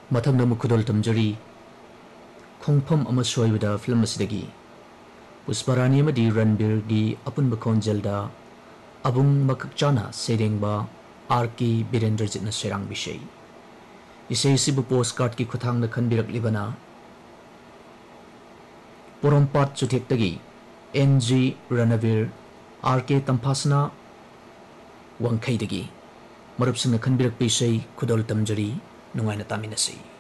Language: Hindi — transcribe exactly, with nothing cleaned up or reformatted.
मथंग नमु खुदोल तमजरी खोंगफम अमा सोयबदा फिल्म असिदगी पुष्परानी अमदी रणबीर गी अपुन बखोंजलदा अबुंग मककचाना सेरेंगबा आर के बीरेंद्रजीत सेरांग विषय इसे सिबु पोस्ट कार्ड की खुथांग न खनबिरकलिबना पोरोंपाट चुथेक्तगी एन जी रणवीर आर के तंफासना वांखैदगी मरुपसिंग न खनबिरक पिसै खुदोल तमजरी नुंगाइना तामिनसै।